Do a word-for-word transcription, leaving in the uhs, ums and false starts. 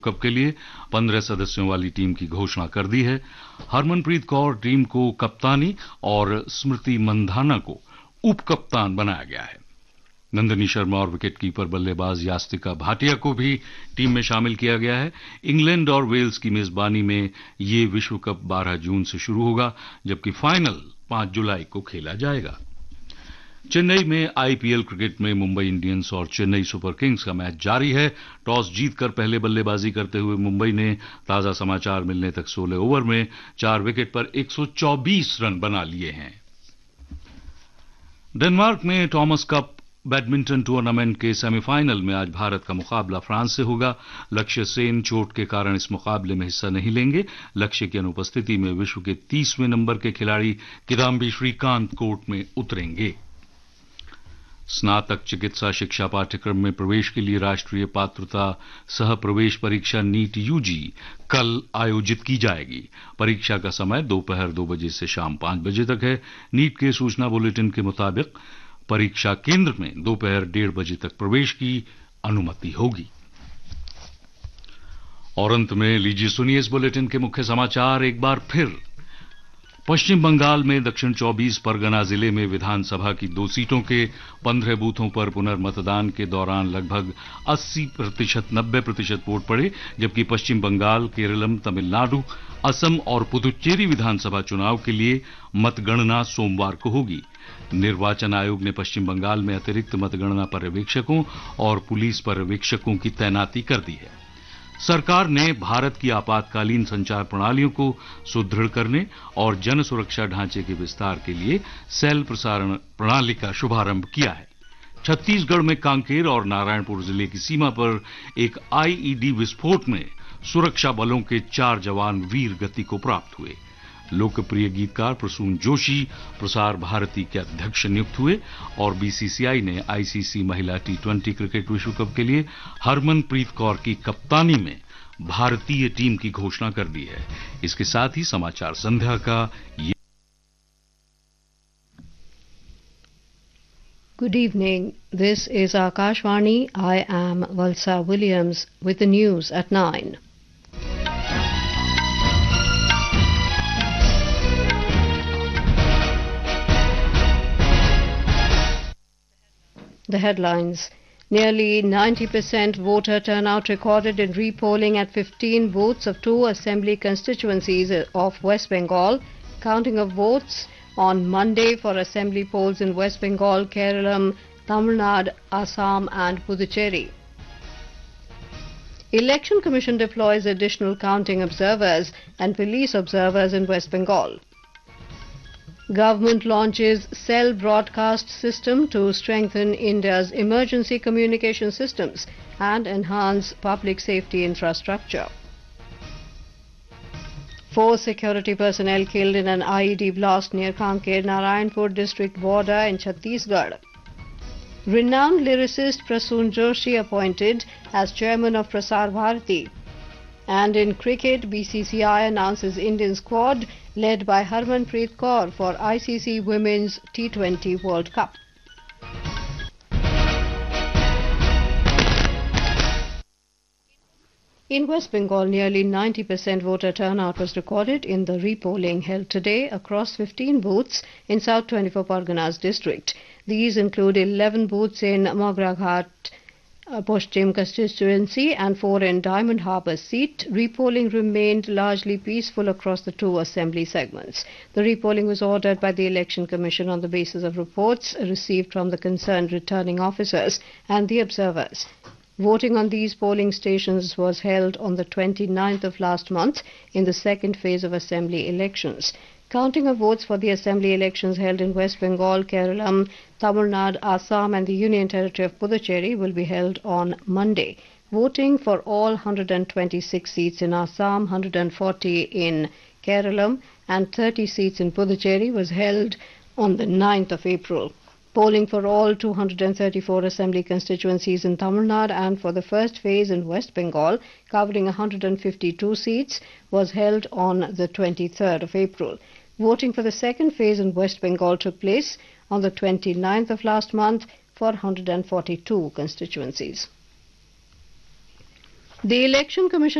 Cup के लिए पंद्रह सदस्यों वाली टीम की घोषणा कर दी है। हरमनप्रीत कौर टीम को कप्तानी और स्मृति मंधाना को उप कप्तान बनाया गया है। नंदिनी शर्मा और विकेटकीपर बल्लेबाज यास्तिका भाटिया को भी टीम में शामिल किया गया है। इंग्लैंड और वेल्स की मेजबानी में ये विश्व कप बारह जून से शुरू होगा, जबकि फाइनल पांच जुलाई को खेला जाएगा। चेन्नई में आईपीएल क्रिकेट में मुंबई इंडियंस और चेन्नई सुपर किंग्स का मैच जारी है। टॉस जीतकर पहले बल्लेबाजी करते हुए मुंबई ने ताजा समाचार मिलने तक सोलह ओवर में चार विकेट पर एक सौ चौबीस रन बना लिए हैं। डेनमार्क में थॉमस कप बैडमिंटन टूर्नामेंट के सेमीफाइनल में आज भारत का मुकाबला फ्रांस से होगा। लक्ष्य सेन चोट के कारण इस मुकाबले में हिस्सा नहीं लेंगे। लक्ष्य की अनुपस्थिति में विश्व के तीसवें नंबर के खिलाड़ी किदाम्बी श्रीकांत कोर्ट में उतरेंगे। स्नातक चिकित्सा शिक्षा पाठ्यक्रम में प्रवेश के लिए राष्ट्रीय पात्रता सह प्रवेश परीक्षा नीट यूजी कल आयोजित की जाएगी। परीक्षा का समय दोपहर दो बजे से शाम पांच बजे तक है। नीट के सूचना बुलेटिन के मुताबिक परीक्षा केंद्र में दोपहर डेढ़ बजे तक प्रवेश की अनुमति होगी। और अंत में लीजिए सुनिए इस बुलेटिन के मुख्य समाचार एक बार फिर। पश्चिम बंगाल में दक्षिण चौबीस परगना जिले में विधानसभा की दो सीटों के पंद्रह बूथों पर पुनर्मतदान के दौरान लगभग अस्सी प्रतिशत नब्बे प्रतिशत वोट पड़े, जबकि पश्चिम बंगाल, केरलम, तमिलनाडु, असम और पुदुचेरी विधानसभा चुनाव के लिए मतगणना सोमवार को होगी। निर्वाचन आयोग ने पश्चिम बंगाल में अतिरिक्त मतगणना पर्यवेक्षकों और पुलिस पर्यवेक्षकों की तैनाती कर दी है। सरकार ने भारत की आपातकालीन संचार प्रणालियों को सुदृढ़ करने और जन सुरक्षा ढांचे के विस्तार के लिए सेल प्रसारण प्रणाली का शुभारंभ किया है। छत्तीसगढ़ में कांकेर और नारायणपुर जिले की सीमा पर एक आईईडी विस्फोट में सुरक्षा बलों के चार जवान वीर गति को प्राप्त हुए। लोकप्रिय गीतकार प्रसून जोशी प्रसार भारती के अध्यक्ष नियुक्त हुए और बीसीसीआई ने आईसीसी महिला टी ट्वेंटी क्रिकेट विश्व कप के लिए हरमनप्रीत कौर की कप्तानी में भारतीय टीम की घोषणा कर दी है। इसके साथ ही समाचार संध्या का ये Good evening. This is Akashvani. I am Valsa Williams with the news at nine. The headlines. Nearly ninety percent voter turnout recorded in repolling at fifteen booths of two assembly constituencies of West Bengal. Counting of votes on Monday for assembly polls in West Bengal, Kerala, Tamil Nadu, Assam and Puducherry. Election Commission deploys additional counting observers and police observers in West Bengal. Government launches cell broadcast system to strengthen India's emergency communication systems and enhance public safety infrastructure. Four security personnel killed in an I E D blast near Kanker, Narayanpur district border in Chhattisgarh. Renowned lyricist Prasoon Joshi appointed as chairman of Prasar Bharati. And in cricket, B C C I announces Indian squad led by Harmanpreet Kaur for I C C Women's T twenty World Cup. In West Bengal, nearly ninety percent voter turnout was recorded in the repolling held today across fifteen booths in South twenty-four Parganas district. These include eleven booths in Magraghat Poshchim constituency and four in Diamond Harbour seat. Repolling remained largely peaceful across the two assembly segments. The repolling was ordered by the Election Commission on the basis of reports received from the concerned returning officers and the observers. Voting on these polling stations was held on the twenty-ninth of last month in the second phase of assembly elections. Counting of votes for the assembly elections held in West Bengal, Kerala, Tamil Nadu, Assam and the Union Territory of Puducherry will be held on Monday. Voting for all one hundred twenty-six seats in Assam, one hundred forty in Kerala and thirty seats in Puducherry was held on the ninth of April. Polling for all two hundred thirty-four assembly constituencies in Tamil Nadu and for the first phase in West Bengal, covering one hundred fifty-two seats, was held on the twenty-third of April. Voting for the second phase in West Bengal took place on the twenty-ninth of last month for one hundred forty-two constituencies. The Election Commission